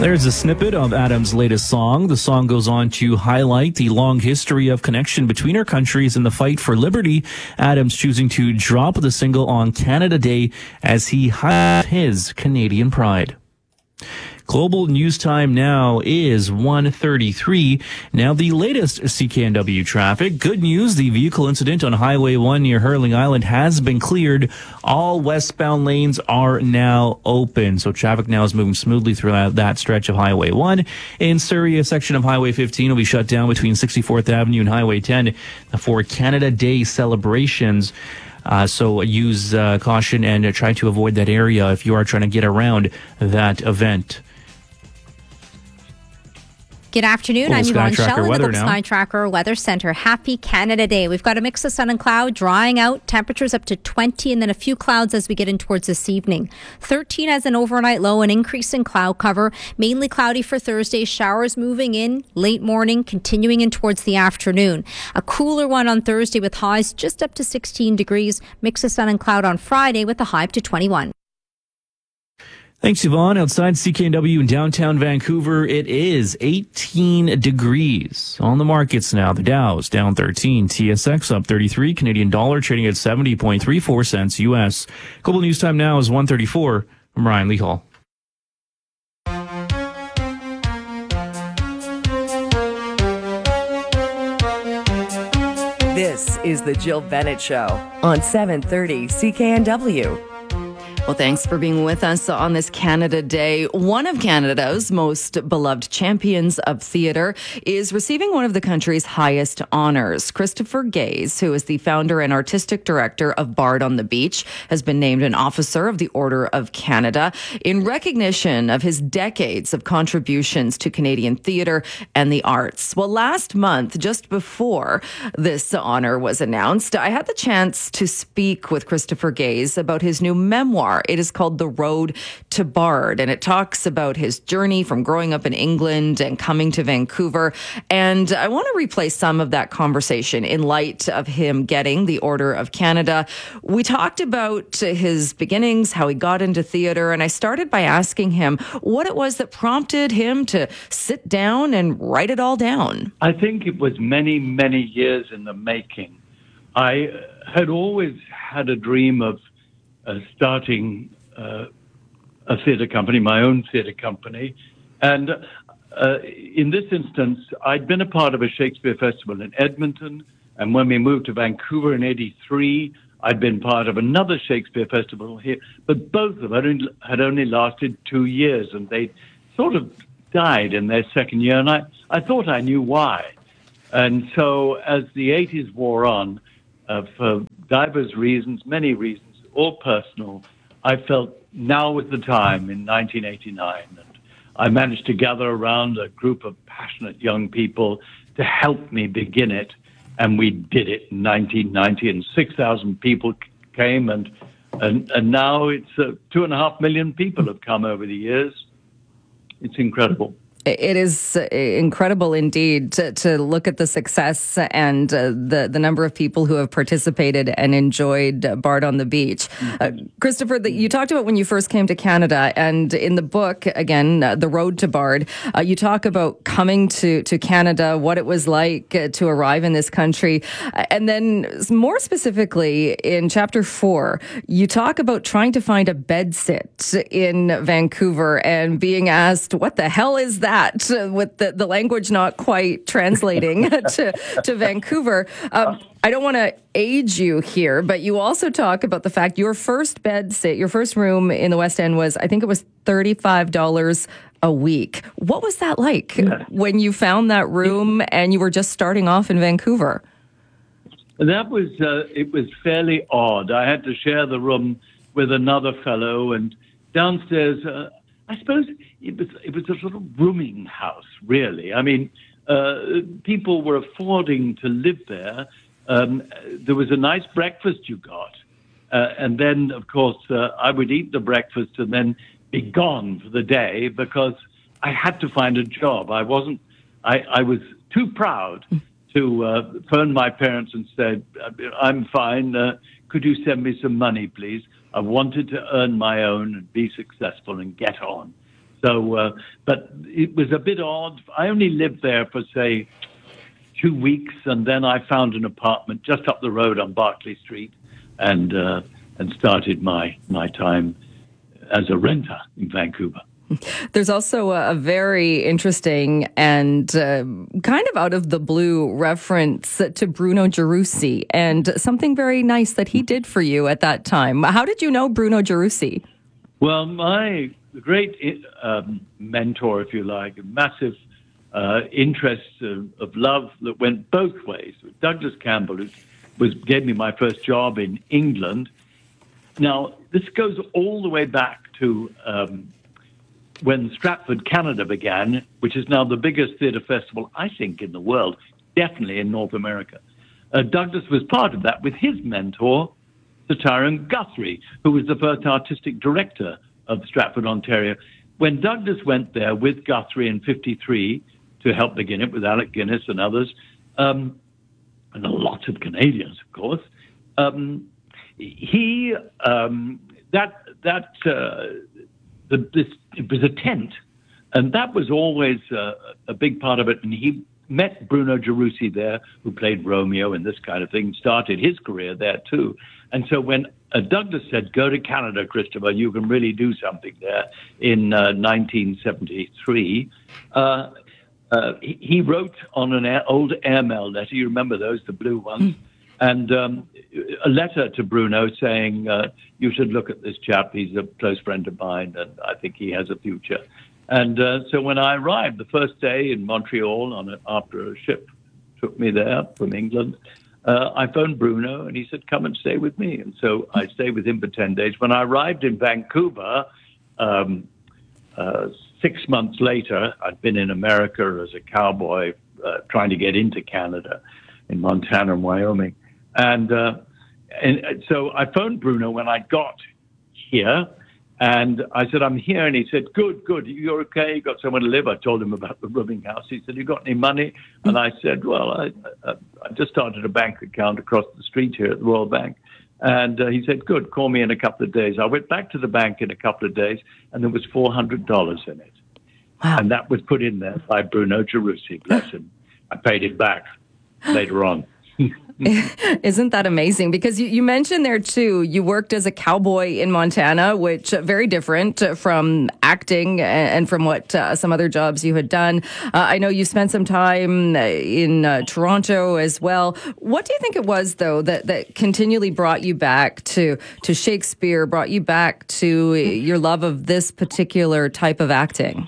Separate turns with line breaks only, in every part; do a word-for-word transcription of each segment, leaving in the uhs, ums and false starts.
There's a snippet of Adam's latest song. The song goes on to highlight the long history of connection between our countries in the fight for liberty. Adam's choosing to drop the single on Canada Day as he highlights his Canadian pride. Global news time now is one thirty-three. Now the latest C K N W traffic. Good news, the vehicle incident on Highway one near Hurling Island has been cleared. All westbound lanes are now open. So traffic now is moving smoothly throughout that stretch of Highway one. In Surrey, a section of Highway fifteen will be shut down between sixty-fourth Avenue and Highway ten for Canada Day celebrations. Uh, so use uh, caution and uh, try to avoid that area if you are trying to get around that event.
Good afternoon.
Cool.
I'm Yvonne
Sky
Shell in the
weather
Globe
now.
Sky Tracker Weather Center. Happy Canada Day. We've got a mix of sun and cloud drying out. Temperatures up to twenty and then a few clouds as we get in towards this evening. thirteen as an overnight low, an increase in cloud cover. Mainly cloudy for Thursday. Showers moving in late morning, continuing in towards the afternoon. A cooler one on Thursday with highs just up to sixteen degrees. Mix of sun and cloud on Friday with a high up to twenty-one.
Thanks, Yvonne. Outside C K N W in downtown Vancouver, it is eighteen degrees. On the markets now, the Dow's down thirteen, T S X up thirty-three, Canadian dollar trading at seventy point three four cents U S. Global news time now is one thirty-four. I'm Ryan Lee Hall.
This is the Jill Bennett Show on seven thirty C K N W.
Well, thanks for being with us on this Canada Day. One of Canada's most beloved champions of theatre is receiving one of the country's highest honors. Christopher Gaze, who is the founder and artistic director of Bard on the Beach, has been named an Officer of the Order of Canada in recognition of his decades of contributions to Canadian theatre and the arts. Well, last month, just before this honor was announced, I had the chance to speak with Christopher Gaze about his new memoir. It is called The Road to Bard, and it talks about his journey from growing up in England and coming to Vancouver. And I want to replay some of that conversation in light of him getting the Order of Canada. We talked about his beginnings, how he got into theater, and I started by asking him what it was that prompted him to sit down and write it all down.
I think it was many, many years in the making. I had always had a dream of Uh, starting uh, a theatre company, my own theatre company. And uh, in this instance, I'd been a part of a Shakespeare festival in Edmonton. And when we moved to Vancouver in eighty-three, I'd been part of another Shakespeare festival here. But both of them had only lasted two years, and they sort of died in their second year. And I, I thought I knew why. And so as the eighties wore on, uh, for diverse reasons, many reasons, all personal, I felt now was the time in nineteen eighty-nine. And I managed to gather around a group of passionate young people to help me begin it. And we did it in nineteen ninety, and six thousand people came. And, and, and now it's uh, two and a half million people have come over the years. It's incredible.
It is incredible indeed to, to look at the success and uh, the, the number of people who have participated and enjoyed Bard on the Beach. Uh, Christopher, the, you talked about when you first came to Canada, and in the book, again, uh, The Road to Bard, uh, you talk about coming to, to Canada, what it was like uh, to arrive in this country. Uh, and then more specifically, in chapter four, you talk about trying to find a bedsit in Vancouver and being asked, what the hell is that? With the, the language not quite translating to, to Vancouver. Um, I don't want to age you here, but you also talk about the fact your first bed sit, your first room in the West End was, I think it was thirty-five dollars a week. What was that like yeah. when you found that room and you were just starting off in Vancouver?
That was, uh, it was fairly odd. I had to share the room with another fellow, and downstairs, uh, I suppose it was it was a sort of rooming house, really. I mean, uh, people were affording to live there. Um, there was a nice breakfast you got. Uh, and then, of course, uh, I would eat the breakfast and then be gone for the day because I had to find a job. I wasn't, I, I was too proud to uh, phone my parents and said, I'm fine. Uh, could you send me some money, please? I wanted to earn my own and be successful and get on. So, uh, but it was a bit odd. I only lived there for, say, two weeks, and then I found an apartment just up the road on Berkeley Street, and uh, and started my my time as a renter in Vancouver.
There's also a, a very interesting and uh, kind of out of the blue reference to Bruno Gerussi and something very nice that he did for you at that time. How did you know Bruno Gerussi?
Well, my great um, mentor, if you like, a massive uh, interest of, of love that went both ways. Douglas Campbell, who was gave me my first job in England. Now, this goes all the way back to um, when Stratford, Canada began, which is now the biggest theatre festival, I think, in the world, definitely in North America. Uh, Douglas was part of that with his mentor, Sir Tyrone Guthrie, who was the first artistic director of Stratford, Ontario. When Douglas went there with Guthrie in fifty-three to help begin it with Alec Guinness and others, um, and a lot of Canadians, of course, um, he, um, that, that, uh, the, this, it was a tent, and that was always uh, a big part of it. And he met Bruno Gerussi there, who played Romeo and this kind of thing, started his career there too. And so when uh, Douglas said, go to Canada, Christopher, you can really do something there in uh, nineteen seventy-three, uh, uh, he, he wrote on an air, old airmail letter, you remember those, the blue ones, mm. and um, a letter to Bruno saying, uh, you should look at this chap, he's a close friend of mine, and I think he has a future. And uh, so when I arrived the first day in Montreal on a, after a ship took me there from England, uh, I phoned Bruno and he said, come and stay with me. And so I stayed with him for ten days. When I arrived in Vancouver, um, uh, six months later, I'd been in America as a cowboy uh, trying to get into Canada in Montana and Wyoming. And, uh, and so I phoned Bruno when I got here. And I said, I'm here. And he said, good, good. You're okay? You got somewhere to live? I told him about the rooming house. He said, you got any money? And I said, well, I, I, I just started a bank account across the street here at the Royal Bank. And uh, he said, good, call me in a couple of days. I went back to the bank in a couple of days, and there was four hundred dollars in it. Wow. And that was put in there by Bruno Gerussi, bless him. I paid it back later on.
Isn't that amazing? Because you, you mentioned there, too, you worked as a cowboy in Montana, which uh, very different from acting and from what uh, some other jobs you had done. Uh, I know you spent some time in uh, Toronto as well. What do you think it was, though, that, that continually brought you back to, to Shakespeare, brought you back to your love of this particular type of acting?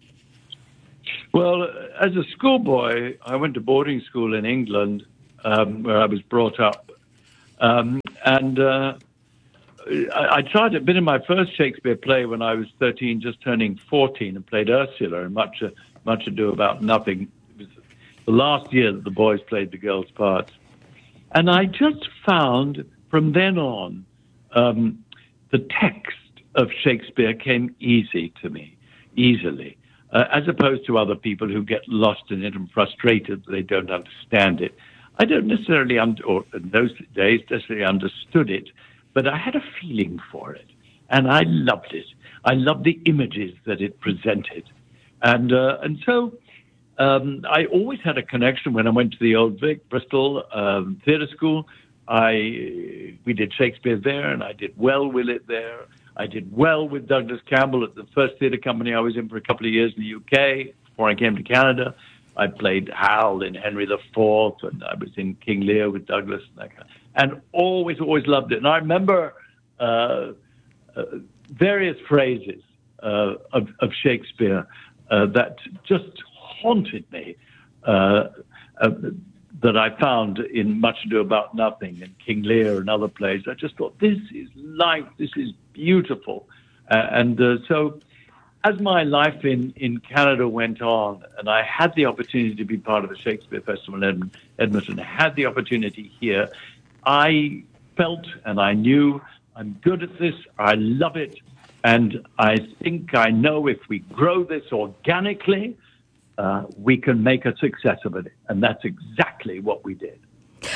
Well, as a schoolboy, I went to boarding school in England, Um, where I was brought up. Um, and uh, I, I tried, I'd been in my first Shakespeare play when I was thirteen, just turning fourteen, and played Ursula in Much, uh, Much Ado About Nothing. It was the last year that the boys played the girls' parts. And I just found from then on, um, the text of Shakespeare came easy to me, easily, uh, as opposed to other people who get lost in it and frustrated that they don't understand it. I don't necessarily, under, or in those days, necessarily understood it, but I had a feeling for it, and I loved it. I loved the images that it presented, and uh, and so um, I always had a connection when I went to the Old Vic, Bristol um, Theatre School. I we did Shakespeare there, and I did well with it there. I did well with Douglas Campbell at the first theatre company I was in for a couple of years in the U K before I came to Canada. I played Hal in Henry the Fourth, and I was in King Lear with Douglas, and, that kind of, and always, always loved it. And I remember uh, uh, various phrases uh, of, of Shakespeare uh, that just haunted me, uh, uh, that I found in Much Ado About Nothing and King Lear and other plays. I just thought, this is life, this is beautiful. Uh, and uh, so... As my life in, in Canada went on, and I had the opportunity to be part of the Shakespeare Festival in Edmonton, I had the opportunity here, I felt and I knew I'm good at this, I love it, and I think I know if we grow this organically, uh, we can make a success of it. And that's exactly what we did.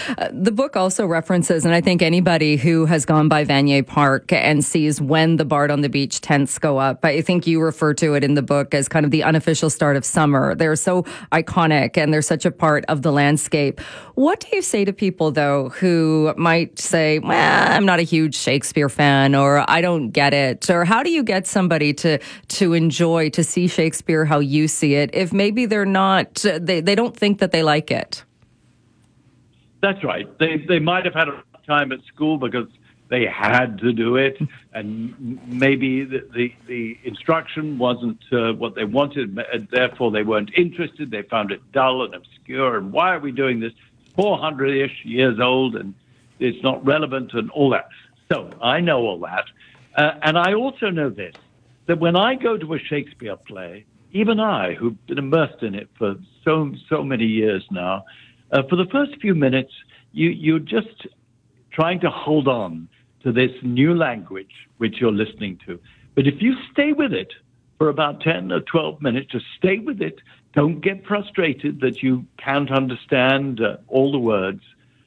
Uh, the book also references, and I think anybody who has gone by Vanier Park and sees when the Bard on the Beach tents go up, I think you refer to it in the book as kind of the unofficial start of summer. They're so iconic and they're such a part of the landscape. What do you say to people, though, who might say, well, I'm not a huge Shakespeare fan, or I don't get it? Or how do you get somebody to to enjoy, to see Shakespeare how you see it, if maybe they're not, they, they don't think that they like it?
That's right. They they might have had a time at school because they had to do it, and maybe the the, the instruction wasn't uh, what they wanted, and therefore they weren't interested. They found it dull and obscure, and why are we doing this? four hundred-ish years old, and it's not relevant, and all that. So I know all that. Uh, and I also know this, that when I go to a Shakespeare play, even I, who've been immersed in it for so so many years now, uh, for the first few minutes, you, you're just trying to hold on to this new language which you're listening to. But if you stay with it for about ten or twelve minutes, just stay with it. Don't get frustrated that you can't understand uh, all the words.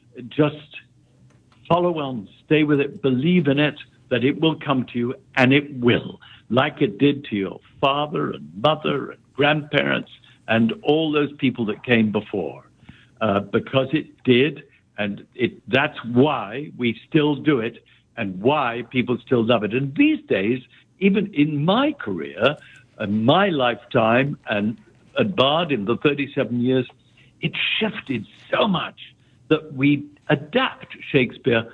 Just follow on, stay with it, believe in it, that it will come to you, and it will, like it did to your father and mother and grandparents and all those people that came before, uh, because it did, and it that's why we still do it and why people still love it. And these days, even in my career, in my lifetime, and at Bard in the thirty-seven years, it shifted so much that we adapt Shakespeare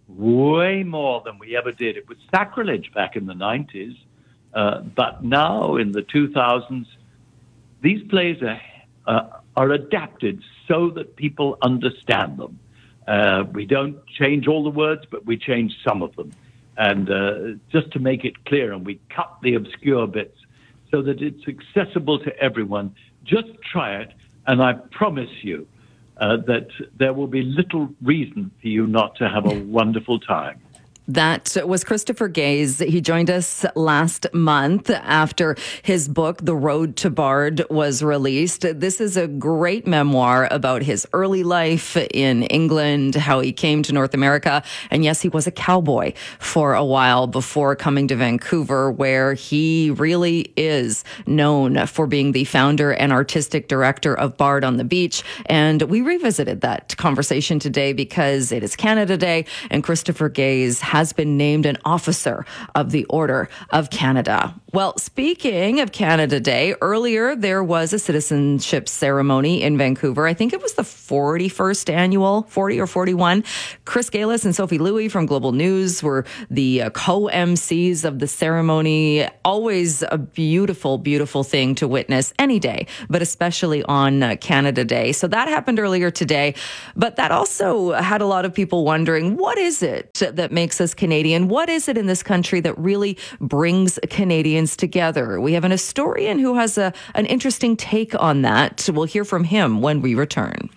way more than we ever did. It was sacrilege back in the nineties, uh, but now in the two thousands, these plays are, uh, are adapted so that people understand them. Uh, we don't change all the words, but we change some of them. And uh, just to make it clear, and we cut the obscure bits so that it's accessible to everyone. Just try it, and I promise you uh, that there will be little reason for you not to have a wonderful time.
That was Christopher Gaze. He joined us last month after his book, The Road to Bard, was released. This is a great memoir about his early life in England, how he came to North America. And yes, he was a cowboy for a while before coming to Vancouver, where he really is known for being the founder and artistic director of Bard on the Beach. And we revisited that conversation today because it is Canada Day, and Christopher Gaze has been named an officer of the Order of Canada. Well, speaking of Canada Day, earlier there was a citizenship ceremony in Vancouver. I think it was the forty-first annual, forty or forty-one. Chris Galis and Sophie Louie from Global News were the uh, co-M Cs of the ceremony. Always a beautiful, beautiful thing to witness any day, but especially on uh, Canada Day. So that happened earlier today, but that also had a lot of people wondering, what is it that makes us Canadian? What is it in this country that really brings Canadians together? We have an historian who has a, an interesting take on that. We'll hear from him when we return.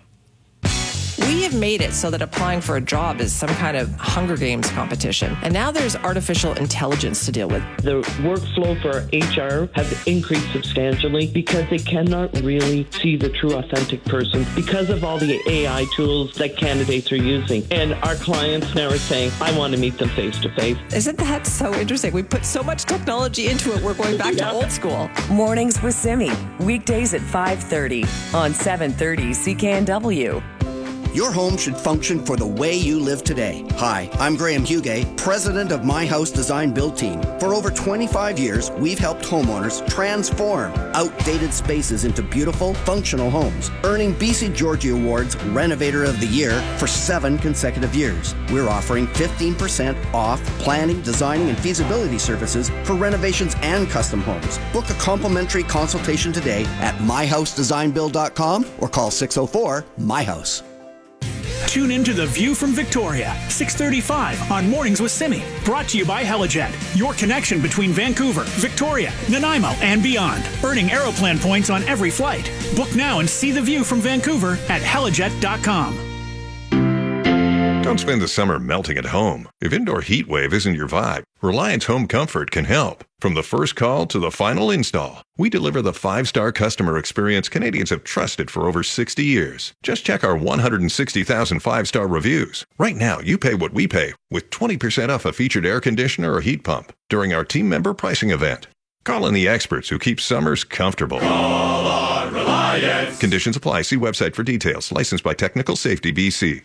We have made it so that applying for a job is some kind of Hunger Games competition. And now there's artificial intelligence to deal with.
The workflow for H R has increased substantially because they cannot really see the true authentic person because of all the A I tools that candidates are using. And our clients now are saying, I want to meet them face to face.
Isn't that so interesting? We put so much technology into it, we're going back yeah. to old school.
Mornings with Simi, weekdays at five thirty on seven thirty C K N W.
Your home should function for the way you live today. Hi, I'm Graham Hugay, president of My House Design Build Team. For over twenty-five years, we've helped homeowners transform outdated spaces into beautiful, functional homes, earning B C Georgie Awards Renovator of the Year for seven consecutive years. We're offering fifteen percent off planning, designing, and feasibility services for renovations and custom homes. Book a complimentary consultation today at my house design build dot com or call six oh four, my house.
Tune in to The View from Victoria, six thirty-five on Mornings with Simi. Brought to you by Helijet, your connection between Vancouver, Victoria, Nanaimo, and beyond. Earning Aeroplan points on every flight. Book now and see the view from Vancouver at helijet dot com.
Don't spend the summer melting at home. If indoor heat wave isn't your vibe, Reliance Home Comfort can help. From the first call to the final install, we deliver the five-star customer experience Canadians have trusted for over sixty years. Just check our one hundred sixty thousand five-star reviews. Right now, you pay what we pay with twenty percent off a featured air conditioner or heat pump during our team member pricing event. Call in the experts who keep summers comfortable.
Call on Reliance.
Conditions apply. See website for details. Licensed by Technical Safety B C.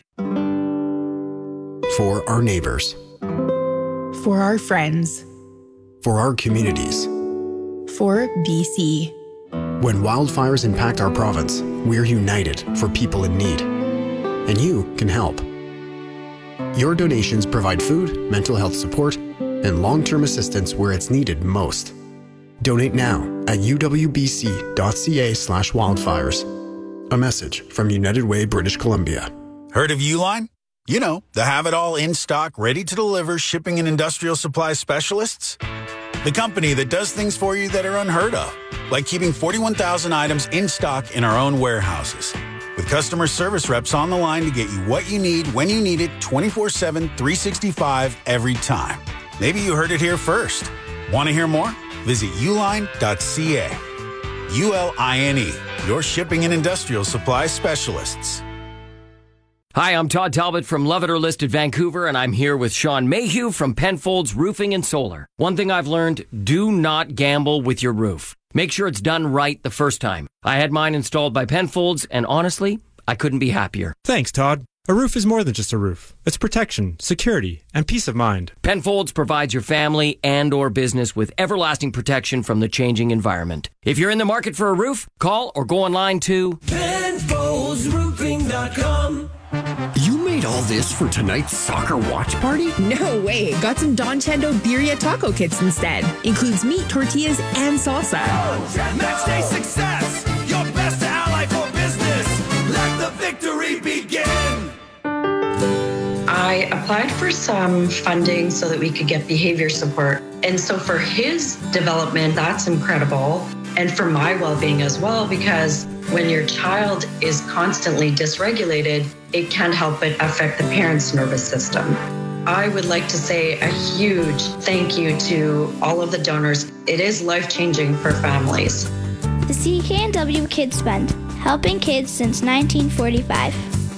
For our neighbors.
For our friends.
For our communities.
For B C.
When wildfires impact our province, we're united for people in need. And you can help. Your donations provide food, mental health support, and long-term assistance where it's needed most. Donate now at uwbc.ca slash wildfires. A message from United Way, British Columbia.
Heard of Uline? You know, the have-it-all in-stock, ready-to-deliver shipping and industrial supply specialists. The company that does things for you that are unheard of, like keeping forty-one thousand items in stock in our own warehouses. With customer service reps on the line to get you what you need when you need it twenty-four seven, three sixty-five every time. Maybe you heard it here first. Want to hear more? Visit uline dot c a. U L I N E, your shipping and industrial supply specialists.
Hi, I'm Todd Talbot from Love It or List It Vancouver, and I'm here with Sean Mayhew from Penfolds Roofing and Solar. One thing I've learned, do not gamble with your roof. Make sure it's done right the first time. I had mine installed by Penfolds, and honestly, I couldn't be happier.
Thanks, Todd. A roof is more than just a roof. It's protection, security, and peace of mind.
Penfolds provides your family and or business with everlasting protection from the changing environment. If you're in the market for a roof, call or go online to
Penfolds Roofing dot com.
You made all this for tonight's soccer watch party?
No way. Got some Don Chendo Birria taco kits instead. Includes meat, tortillas, and salsa.
Match day success. Your best ally for business. Let the victory begin.
I applied for some funding so that we could get behavior support. And so for his development, that's incredible. And for my well-being as well, because when your child is constantly dysregulated, it can't help but affect the parent's nervous system. I would like to say a huge thank you to all of the donors. It is life-changing for families.
The C K N W Kids Fund, helping kids since nineteen forty-five.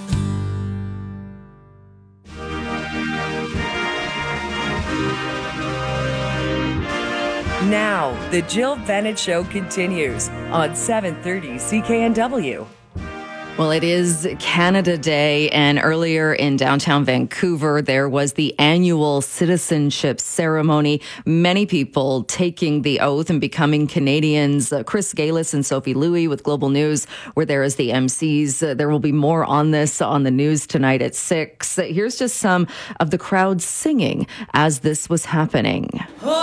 Now, the Jill Bennett Show continues on seven thirty C K N W.
Well, it is Canada Day, and earlier in downtown Vancouver, there was the annual citizenship ceremony. Many people taking the oath and becoming Canadians. Uh, Chris Galis and Sophie Louie with Global News were there as the M Cs. Uh, there will be more on this on the news tonight at six. Uh, here's just some of the crowd singing as this was happening.